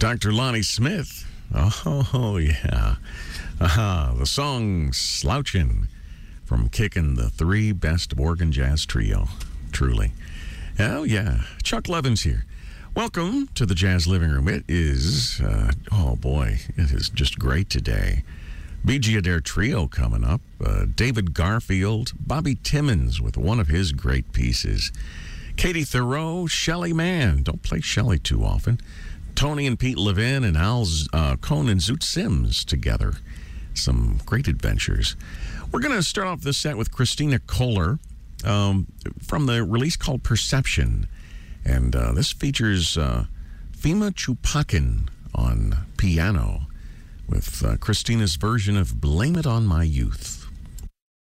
Dr. Lonnie Smith. Oh, yeah. The song Slouchin' from Kickin', the three best organ jazz trio. Truly. Oh, yeah. Chuck Levins here. Welcome to the Jazz Living Room. It is, oh boy, it is just great today. B.G. Adair Trio coming up. David Garfield, Bobby Timmons with one of his great pieces. Katie Thoreau, Shelly Manne. Don't play Shelly too often. Tony and Pete Levin and Al Cohn and Zoot Sims together. Some great adventures. We're going to start off this set with Christina Kohler from the release called Perception. And this features Fima Chupakin on piano with Christina's version of Blame It on My Youth.